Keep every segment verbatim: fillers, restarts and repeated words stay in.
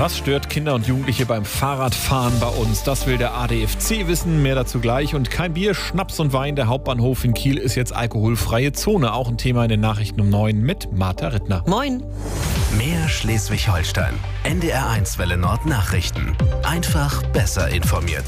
Was stört Kinder und Jugendliche beim Fahrradfahren bei uns? Das will der A D F C wissen. Mehr dazu gleich. Und kein Bier, Schnaps und Wein. Der Hauptbahnhof in Kiel ist jetzt alkoholfreie Zone. Auch ein Thema in den Nachrichten um neun mit Martha Rittner. Moin. Mehr Schleswig-Holstein. N D R eins Welle Nord Nachrichten. Einfach besser informiert.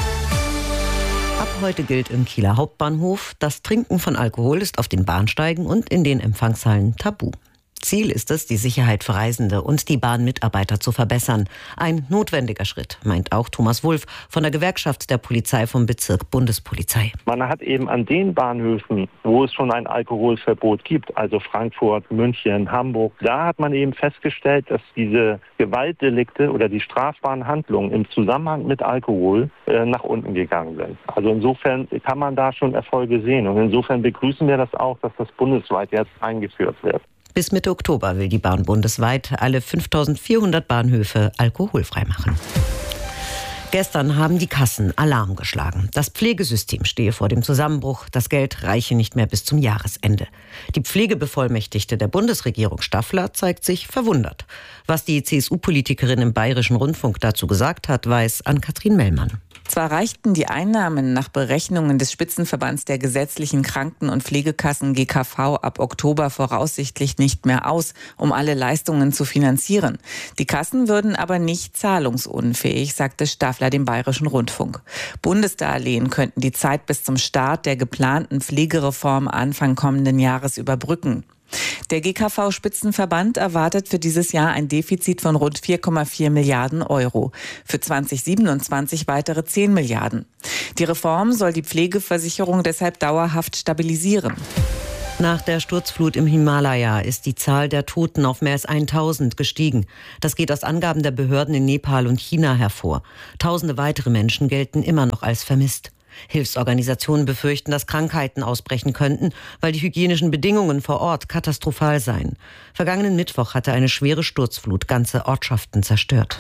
Ab heute gilt im Kieler Hauptbahnhof, das Trinken von Alkohol ist auf den Bahnsteigen und in den Empfangshallen tabu. Ziel ist es, die Sicherheit für Reisende und die Bahnmitarbeiter zu verbessern. Ein notwendiger Schritt, meint auch Thomas Wulff von der Gewerkschaft der Polizei vom Bezirk Bundespolizei. Man hat eben an den Bahnhöfen, wo es schon ein Alkoholverbot gibt, also Frankfurt, München, Hamburg, da hat man eben festgestellt, dass diese Gewaltdelikte oder die strafbaren Handlungen im Zusammenhang mit Alkohol äh, nach unten gegangen sind. Also insofern kann man da schon Erfolge sehen und insofern begrüßen wir das auch, dass das bundesweit jetzt eingeführt wird. Bis Mitte Oktober will die Bahn bundesweit alle fünftausendvierhundert Bahnhöfe alkoholfrei machen. Gestern haben die Kassen Alarm geschlagen. Das Pflegesystem stehe vor dem Zusammenbruch. Das Geld reiche nicht mehr bis zum Jahresende. Die Pflegebevollmächtigte der Bundesregierung Staffler zeigt sich verwundert. Was die C S U-Politikerin im Bayerischen Rundfunk dazu gesagt hat, weiß Ann-Kathrin Mellmann. Zwar reichten die Einnahmen nach Berechnungen des Spitzenverbands der gesetzlichen Kranken- und Pflegekassen G K V ab Oktober voraussichtlich nicht mehr aus, um alle Leistungen zu finanzieren. Die Kassen würden aber nicht zahlungsunfähig, sagte Staffler dem Bayerischen Rundfunk. Bundesdarlehen könnten die Zeit bis zum Start der geplanten Pflegereform Anfang kommenden Jahres überbrücken. Der G K V-Spitzenverband erwartet für dieses Jahr ein Defizit von rund vier Komma vier Milliarden Euro. Für zweitausendsiebenundzwanzig weitere zehn Milliarden. Die Reform soll die Pflegeversicherung deshalb dauerhaft stabilisieren. Nach der Sturzflut im Himalaya ist die Zahl der Toten auf mehr als tausend gestiegen. Das geht aus Angaben der Behörden in Nepal und China hervor. Tausende weitere Menschen gelten immer noch als vermisst. Hilfsorganisationen befürchten, dass Krankheiten ausbrechen könnten, weil die hygienischen Bedingungen vor Ort katastrophal seien. Vergangenen Mittwoch hatte eine schwere Sturzflut ganze Ortschaften zerstört.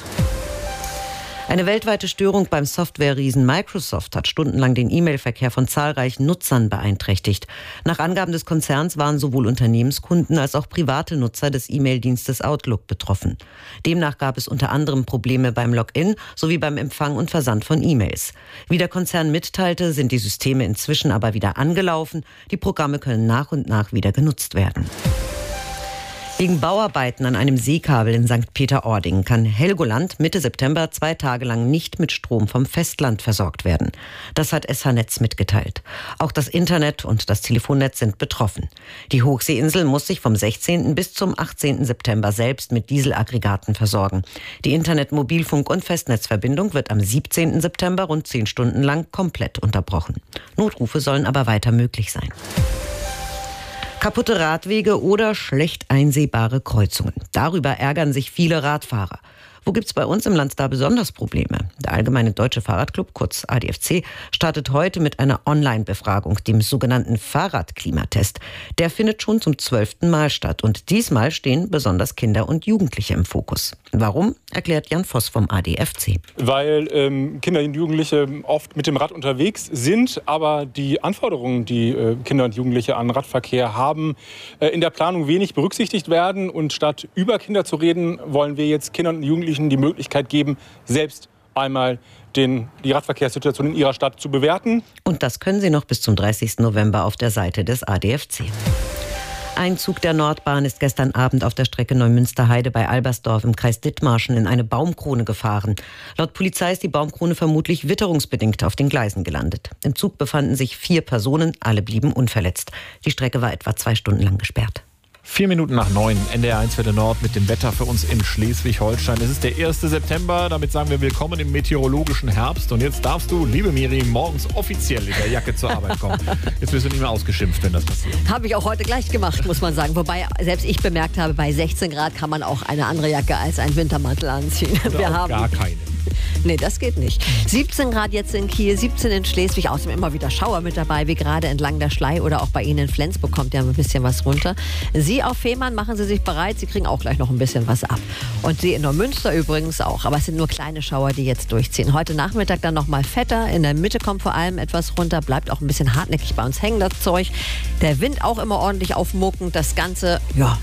Eine weltweite Störung beim Software-Riesen Microsoft hat stundenlang den E-Mail-Verkehr von zahlreichen Nutzern beeinträchtigt. Nach Angaben des Konzerns waren sowohl Unternehmenskunden als auch private Nutzer des E-Mail-Dienstes Outlook betroffen. Demnach gab es unter anderem Probleme beim Login sowie beim Empfang und Versand von E-Mails. Wie der Konzern mitteilte, sind die Systeme inzwischen aber wieder angelaufen. Die Programme können nach und nach wieder genutzt werden. Wegen Bauarbeiten an einem Seekabel in Sankt Peter-Ording kann Helgoland Mitte September zwei Tage lang nicht mit Strom vom Festland versorgt werden. Das hat S H-Netz mitgeteilt. Auch das Internet und das Telefonnetz sind betroffen. Die Hochseeinsel muss sich vom sechzehnten bis zum achtzehnten September selbst mit Dieselaggregaten versorgen. Die Internet-, Mobilfunk- und Festnetzverbindung wird am siebzehnten September rund zehn Stunden lang komplett unterbrochen. Notrufe sollen aber weiter möglich sein. Kaputte Radwege oder schlecht einsehbare Kreuzungen. Darüber ärgern sich viele Radfahrer. Wo gibt's bei uns im Land da besonders Probleme? Der Allgemeine Deutsche Fahrradclub, kurz A D F C, startet heute mit einer Online-Befragung, dem sogenannten Fahrradklimatest. Der findet schon zum zwölften Mal statt und diesmal stehen besonders Kinder und Jugendliche im Fokus. Warum, erklärt Jan Voss vom A D F C. Weil ähm, Kinder und Jugendliche oft mit dem Rad unterwegs sind, aber die Anforderungen, die äh, Kinder und Jugendliche an Radverkehr haben, äh, in der Planung wenig berücksichtigt werden. Und statt über Kinder zu reden, wollen wir jetzt Kindern und Jugendlichen die Möglichkeit geben, selbst einmal den, die Radverkehrssituation in ihrer Stadt zu bewerten. Und das können Sie noch bis zum dreißigsten November auf der Seite des A D F C. Ein Zug der Nordbahn ist gestern Abend auf der Strecke Neumünster-Heide bei Albersdorf im Kreis Dithmarschen in eine Baumkrone gefahren. Laut Polizei ist die Baumkrone vermutlich witterungsbedingt auf den Gleisen gelandet. Im Zug befanden sich vier Personen, alle blieben unverletzt. Die Strecke war etwa zwei Stunden lang gesperrt. Vier Minuten nach neun, N D R eins Welle Nord mit dem Wetter für uns in Schleswig-Holstein. Es ist der erste September, damit sagen wir willkommen im meteorologischen Herbst. Und jetzt darfst du, liebe Miri, morgens offiziell in der Jacke zur Arbeit kommen. Jetzt wirst du nicht mehr ausgeschimpft, wenn das passiert. Habe ich auch heute gleich gemacht, muss man sagen. Wobei selbst ich bemerkt habe, bei sechzehn Grad kann man auch eine andere Jacke als einen Wintermantel anziehen. Oder wir auch haben gar keine. Nee, das geht nicht. siebzehn Grad jetzt in Kiel, siebzehn in Schleswig. Außerdem immer wieder Schauer mit dabei, wie gerade entlang der Schlei oder auch bei Ihnen in Flensburg kommt ja ein bisschen was runter. Sie auf Fehmarn, machen Sie sich bereit. Sie kriegen auch gleich noch ein bisschen was ab. Und Sie in Neumünster übrigens auch. Aber es sind nur kleine Schauer, die jetzt durchziehen. Heute Nachmittag dann nochmal fetter. In der Mitte kommt vor allem etwas runter. Bleibt auch ein bisschen hartnäckig bei uns hängen, das Zeug. Der Wind auch immer ordentlich aufmuckend. Das Ganze, ja,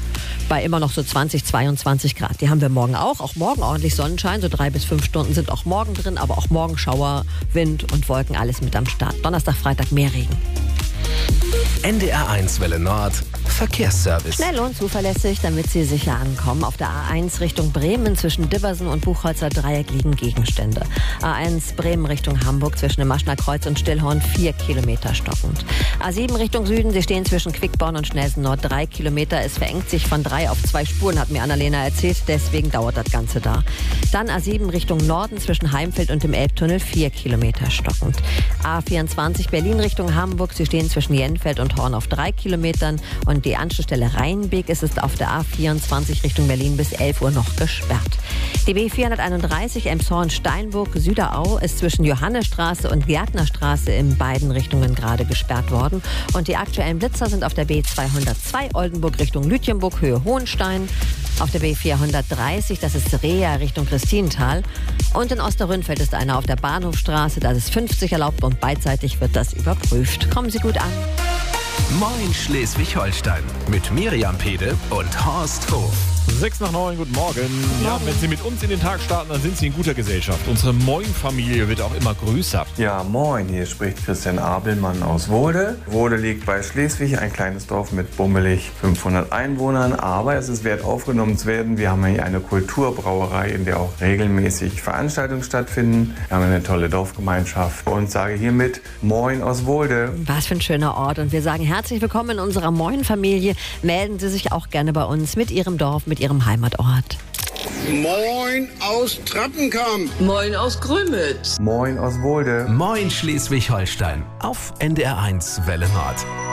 bei immer noch so zwanzig, zweiundzwanzig Grad. Die haben wir morgen auch. Auch morgen ordentlich Sonnenschein, so drei bis fünf Stunden sind auch morgen drin, aber auch morgen Schauer, Wind und Wolken, alles mit am Start. Donnerstag, Freitag mehr Regen. N D R eins Welle Nord Verkehrsservice. Schnell und zuverlässig, damit Sie sicher ankommen. Auf der A eins Richtung Bremen zwischen Diversen und Buchholzer Dreieck liegen Gegenstände. A eins Bremen Richtung Hamburg zwischen dem Maschner Kreuz und Stillhorn vier Kilometer stockend. A sieben Richtung Süden, Sie stehen zwischen Quickborn und Schnelsen Nord drei Kilometer. Es verengt sich von drei auf zwei Spuren, hat mir Annalena erzählt. Deswegen dauert das Ganze da. Dann A sieben Richtung Norden zwischen Heimfeld und dem Elbtunnel vier Kilometer stockend. A vierundzwanzig Berlin Richtung Hamburg. Sie stehen zwischen Jenfeld und Horn auf drei Kilometern. Und die Anschlussstelle Rheinbeek ist es auf der A vierundzwanzig Richtung Berlin bis elf Uhr noch gesperrt. Die B vierhunderteinunddreißig Elmshorn-Steinburg Süderau ist zwischen Johannesstraße und Gärtnerstraße in beiden Richtungen gerade gesperrt worden. Und die aktuellen Blitzer sind auf der B zweihundertzwei Oldenburg Richtung Lütjenburg, Höhe Hohenstein. Auf der B vierhundertdreißig, das ist Rea Richtung Christinenthal. Und in Osterrünfeld ist einer auf der Bahnhofstraße, da ist fünfzig erlaubt und beidseitig wird das überprüft. Kommen Sie gut an. Moin Schleswig-Holstein mit Miriam Pede und Horst Hof. Sechs nach neun, guten Morgen. Ja, wenn Sie mit uns in den Tag starten, dann sind Sie in guter Gesellschaft. Unsere Moin-Familie wird auch immer größer. Ja, moin, hier spricht Christian Abelmann aus Wohde. Wohde liegt bei Schleswig, ein kleines Dorf mit bummelig fünfhundert Einwohnern. Aber es ist wert, aufgenommen zu werden. Wir haben hier eine Kulturbrauerei, in der auch regelmäßig Veranstaltungen stattfinden. Wir haben eine tolle Dorfgemeinschaft und sage hiermit Moin aus Wohde. Was für ein schöner Ort. Und wir sagen herzlich willkommen in unserer Moin-Familie. Melden Sie sich auch gerne bei uns mit Ihrem Dorf, mit Ihrem Heimatort. Moin aus Trappenkamp. Moin aus Grömitz. Moin aus Wohde. Moin Schleswig-Holstein auf N D R eins Welle Nord.